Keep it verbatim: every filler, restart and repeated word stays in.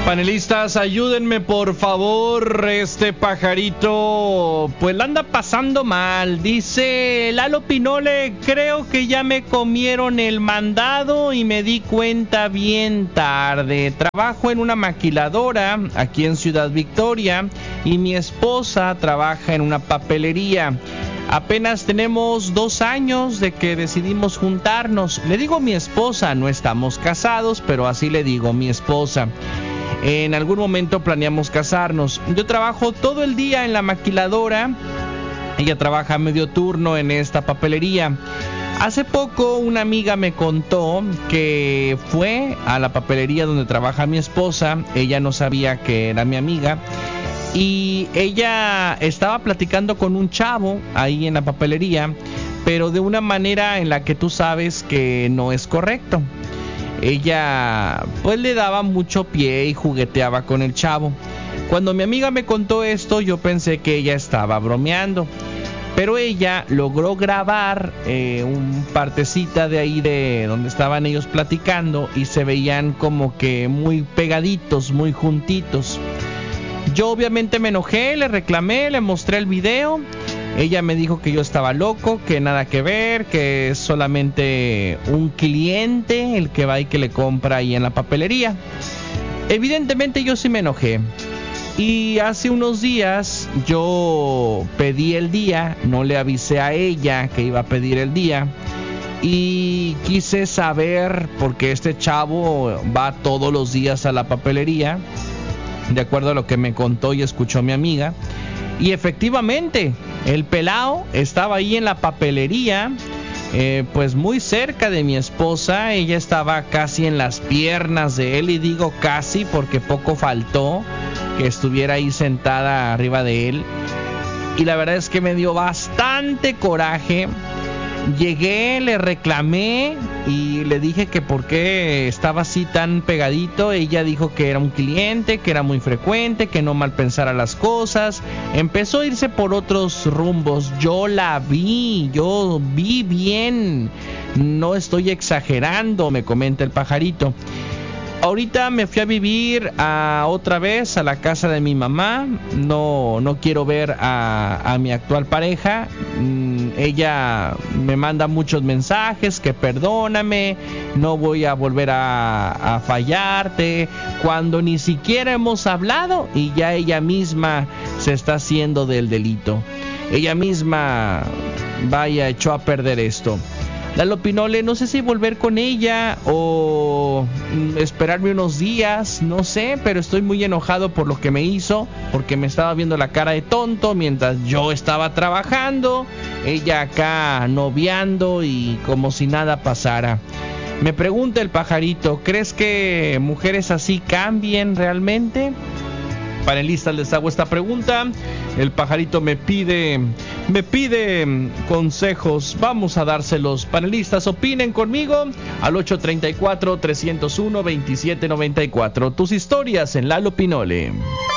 Panelistas, ayúdenme por favor, este pajarito pues la anda pasando mal. Dice Lalo Pinole, creo que ya me comieron el mandado y me di cuenta bien tarde. Trabajo en una maquiladora aquí en Ciudad Victoria y mi esposa trabaja en una papelería. Apenas tenemos dos años de que decidimos juntarnos. Le digo mi esposa, no estamos casados, pero así le digo mi esposa. En algún momento planeamos casarnos. Yo trabajo todo el día en la maquiladora. Ella trabaja medio turno en esta papelería. Hace poco una amiga me contó que fue a la papelería donde trabaja mi esposa. Ella no sabía que era mi amiga. Y ella estaba platicando con un chavo ahí en la papelería, pero de una manera en la que tú sabes que no es correcto. Ella pues le daba mucho pie y jugueteaba con el chavo. Cuando mi amiga me contó esto, yo pensé que ella estaba bromeando, pero ella logró grabar eh, un partecita de ahí de donde estaban ellos platicando y se veían como que muy pegaditos, muy juntitos. Yo obviamente me enojé, le reclamé, le mostré el video. Ella me dijo que yo estaba loco, que nada que ver, que es solamente un cliente el que va y que le compra ahí en la papelería. Evidentemente yo sí me enojé. Y hace unos días yo pedí el día, no le avisé a ella que iba a pedir el día. Y quise saber, porque este chavo va todos los días a la papelería, de acuerdo a lo que me contó y escuchó mi amiga. Y efectivamente, el pelao estaba ahí en la papelería, eh, pues muy cerca de mi esposa. Ella estaba casi en las piernas de él, y digo casi porque poco faltó que estuviera ahí sentada arriba de él. Y la verdad es que me dio bastante coraje. Llegué, le reclamé y le dije que por qué estaba así tan pegadito. Ella dijo que era un cliente, que era muy frecuente, que no mal pensara las cosas. Empezó a irse por otros rumbos. Yo la vi, yo vi bien. No estoy exagerando, me comenta el pajarito. Ahorita me fui a vivir a otra vez a la casa de mi mamá. No, no quiero ver a, a mi actual pareja. Mm, ella me manda muchos mensajes que perdóname, no voy a volver a, a fallarte, cuando ni siquiera hemos hablado y ya ella misma se está haciendo del delito. Ella misma, vaya, echó a perder esto. Lalo Pinole, no sé si volver con ella o esperarme unos días, no sé, pero estoy muy enojado por lo que me hizo, porque me estaba viendo la cara de tonto mientras yo estaba trabajando, ella acá noviando y como si nada pasara. Me pregunta el pajarito, ¿crees que mujeres así cambien realmente? Panelistas, les hago esta pregunta. El pajarito me pide me pide consejos, vamos a dárselos. Panelistas, opinen conmigo al ocho tres cuatro, tres cero uno, dos siete nueve cuatro. Tus historias en Lalo Pinole.